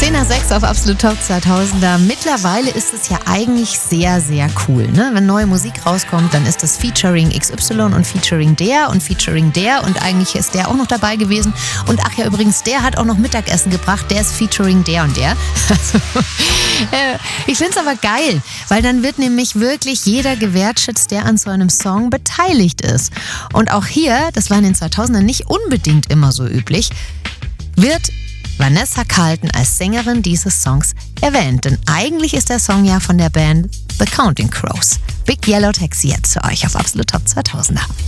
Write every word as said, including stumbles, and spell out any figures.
zehn nach sechs auf Absolut Top zweitausender. Mittlerweile ist es ja eigentlich sehr, sehr cool. Ne? Wenn neue Musik rauskommt, dann ist das Featuring X Y und Featuring der und Featuring der und eigentlich ist der auch noch dabei gewesen. Und ach ja, übrigens, der hat auch noch Mittagessen gebracht, der ist Featuring der und der. Also, äh, ich finde es aber geil, weil dann wird nämlich wirklich jeder gewertschätzt, der an so einem Song beteiligt ist. Und auch hier, das war in den zweitausendern nicht unbedingt immer so üblich, wird Vanessa Carlton als Sängerin dieses Songs erwähnt. Denn eigentlich ist der Song ja von der Band The Counting Crows. Big Yellow Taxi jetzt für euch auf Absolut Top zweitausender.